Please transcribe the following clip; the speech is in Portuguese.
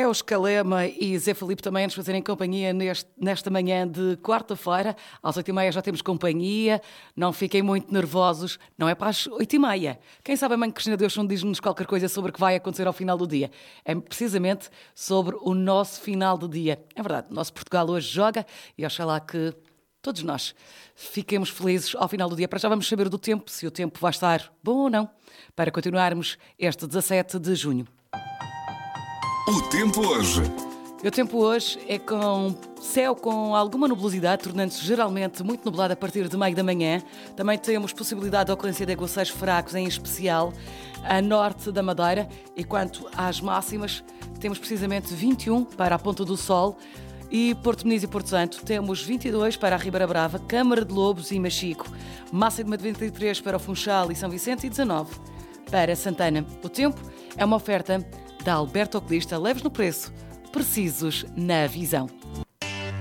Theo Escalema e Zé Filipe também nos fazerem companhia nesta manhã de quarta-feira. Às 8h30 já temos companhia. Não fiquem muito nervosos. Não é para as 8h30. Quem sabe a mãe Cristina Deus não diz-nos qualquer coisa sobre o que vai acontecer ao final do dia. É precisamente sobre o nosso final do dia. É verdade, o nosso Portugal hoje joga e oxalá que todos nós fiquemos felizes ao final do dia. Para já vamos saber do tempo, se o tempo vai estar bom ou não, para continuarmos este 17 de junho. O tempo hoje. O tempo hoje é com céu com alguma nubosidade, tornando-se geralmente muito nublado a partir de meio da manhã. Também temos possibilidade de ocorrência de aguaceiros fracos, em especial a norte da Madeira. E quanto às máximas, temos precisamente 21 para a Ponta do Sol e Porto Muniz e Porto Santo. Temos 22 para a Ribeira Brava, Câmara de Lobos e Machico. Máxima de 23 para o Funchal e São Vicente e 19 para Santana. O tempo é uma oferta da Alberto Oculista, leves no preço, precisos na visão.